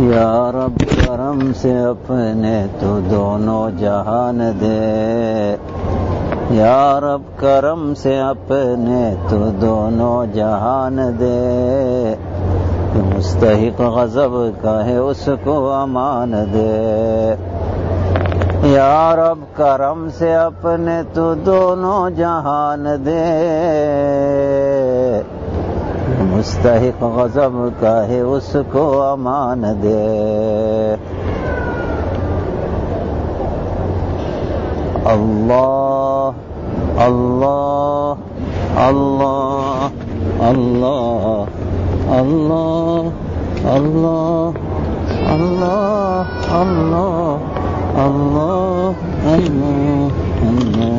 या रब करम से अपने तो दोनों जहान दे, या रब करम से अपने तो दोनों जहान दे, मुस्तहिक गज़ब का है उसको अमान दे। या रब करम से अपने तो दोनों जहान दे, मुस्तहिक गज़ब का है उसको अमान दे। अल्लाह अल्लाह अल्लाह अल्लाह अल्लाह अल्लाह अल्लाह अल्लाह अल्लाह अल्लाह अल्लाह।